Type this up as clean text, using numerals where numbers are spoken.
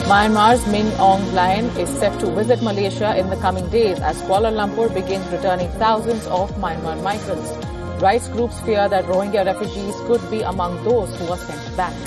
Myanmar's Min Aung Hlaing is set to visit Malaysia in the coming days as Kuala Lumpur begins returning thousands of Myanmar migrants. Rights groups fear that Rohingya refugees could be among those who are sent back.